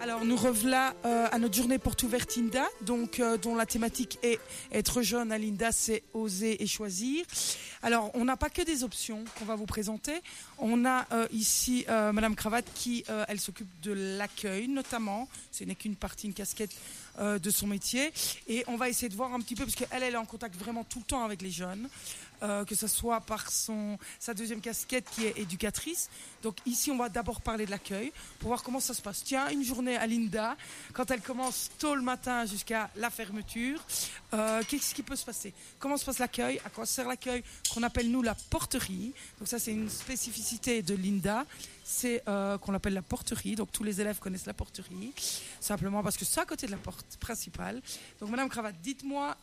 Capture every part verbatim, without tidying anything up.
Alors nous revoilà euh, à notre journée porte ouverte Linda, donc euh, dont la thématique est être jeune à Linda, c'est oser et choisir. Alors on n'a pas que des options qu'on va vous présenter. On a euh, ici euh, Madame Cravate qui euh, elle s'occupe de l'accueil notamment. Ce n'est qu'une partie, une casquette euh, de son métier. Et on va essayer de voir un petit peu parce qu'elle elle est en contact vraiment tout le temps avec les jeunes. Euh, que ce soit par son, sa deuxième casquette qui est éducatrice. Donc ici, on va d'abord parler de l'accueil pour voir comment ça se passe. Tiens, une journée à Linda, quand elle commence tôt le matin jusqu'à la fermeture, euh, qu'est-ce qui peut se passer? Comment se passe l'accueil? À quoi sert l'accueil? Qu'on appelle nous la porterie. Donc ça, c'est une spécificité de Linda. C'est euh, qu'on l'appelle la porterie. Donc tous les élèves connaissent la porterie, simplement parce que c'est à côté de la porte principale. Donc Madame Cravate, dites-moi,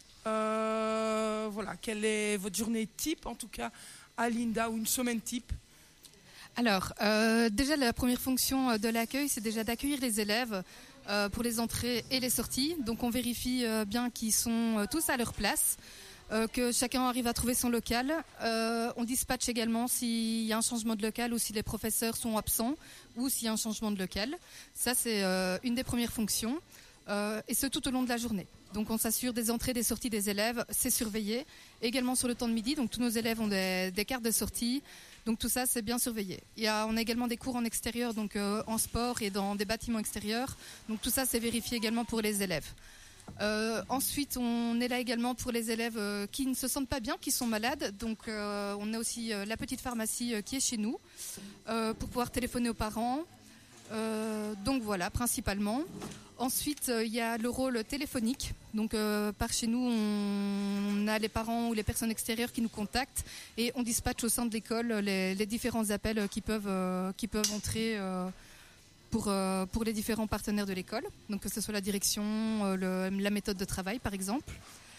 Euh, voilà, quelle est votre journée type, en tout cas, à Linda, ou une semaine type? Alors, euh, déjà, la première fonction de l'accueil, c'est déjà d'accueillir les élèves euh, pour les entrées et les sorties. Donc, on vérifie euh, bien qu'ils sont euh, tous à leur place, euh, que chacun arrive à trouver son local. Euh, on dispatche également s'il y a un changement de local ou si les professeurs sont absents ou s'il y a un changement de local. Ça, c'est euh, une des premières fonctions. Euh, et ce tout au long de la journée. Donc on s'assure des entrées, des sorties des élèves, c'est surveillé. Également sur le temps de midi, donc tous nos élèves ont des, des cartes de sortie, donc tout ça c'est bien surveillé. Il y a, on a également des cours en extérieur, donc euh, en sport et dans des bâtiments extérieurs, donc tout ça c'est vérifié également pour les élèves. Euh, ensuite on est là également pour les élèves euh, qui ne se sentent pas bien, qui sont malades, donc euh, on a aussi euh, la petite pharmacie euh, qui est chez nous euh, pour pouvoir téléphoner aux parents. Euh, donc voilà, principalement. Ensuite, il euh, y a le rôle téléphonique. Donc euh, par chez nous, on, on a les parents ou les personnes extérieures qui nous contactent et on dispatche au sein de l'école les, les différents appels qui peuvent, euh, qui peuvent entrer euh, pour, euh, pour les différents partenaires de l'école. Donc que ce soit la direction, euh, le, la méthode de travail par exemple.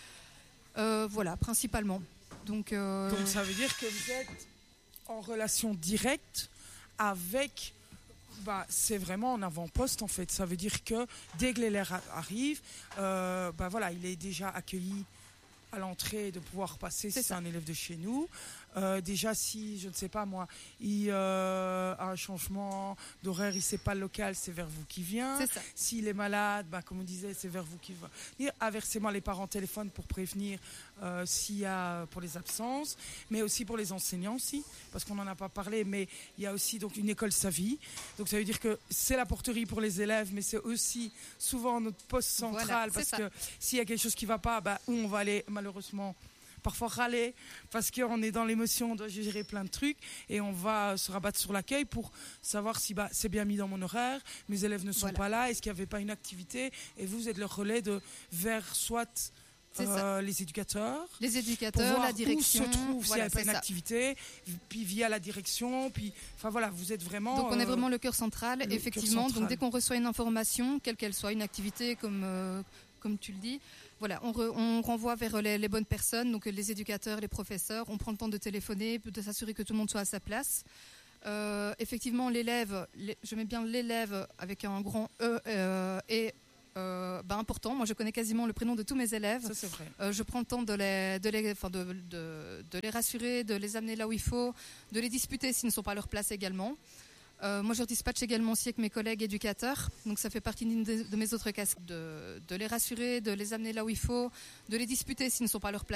Euh, voilà, principalement. Donc, euh... Donc ça veut dire que vous êtes en relation directe avec... Bah, c'est vraiment en avant-poste en fait. Ça veut dire que dès que l'élève arrive, euh, bah, voilà, il est déjà accueilli à l'entrée de pouvoir passer si c'est un élève de chez nous. Euh, déjà si, je ne sais pas moi, il euh, a un changement d'horaire, il ne sait pas le local, c'est vers vous qui vient. S'il est malade, bah, comme on disait, c'est vers vous qui va. Et inversement, les parents téléphonent pour prévenir euh, s'il y a pour les absences, mais aussi pour les enseignants aussi, parce qu'on n'en a pas parlé, mais il y a aussi donc une école Savie. Donc ça veut dire que c'est la porterie pour les élèves, mais c'est aussi souvent notre poste central, voilà, parce que s'il y a quelque chose qui ne va pas, bah, où on va aller malheureusement parfois râler parce qu'on est dans l'émotion, on doit gérer plein de trucs et on va se rabattre sur l'accueil pour savoir si bah, c'est bien mis dans mon horaire, mes élèves ne sont voilà. pas là, est-ce qu'il n'y avait pas une activité, et vous êtes le relais de vers soit euh, les éducateurs, les éducateurs, la direction, où se trouve voilà, s'il n'y a pas une ça. activité, puis via la direction, puis enfin voilà, vous êtes vraiment. Donc on est vraiment le cœur central, le effectivement. Cœur central. Donc dès qu'on reçoit une information, quelle qu'elle soit, une activité comme euh, comme tu le dis. Voilà, on, re, on renvoie vers les, les bonnes personnes, donc les éducateurs, les professeurs. On prend le temps de téléphoner, de s'assurer que tout le monde soit à sa place. Euh, effectivement, l'élève, les, je mets bien l'élève avec un grand E, euh, est euh, bah, important. Moi, je connais quasiment le prénom de tous mes élèves. Ça, c'est vrai. Euh, je prends le temps de les, de, les, enfin de, de, de les rassurer, de les amener là où il faut, de les disputer s'ils ne sont pas à leur place également. Euh, moi, je dispatche également aussi avec mes collègues éducateurs. Donc, ça fait partie d'une de, de mes autres casques. De, de les rassurer, de les amener là où il faut, de les disputer s'ils ne sont pas à leur place.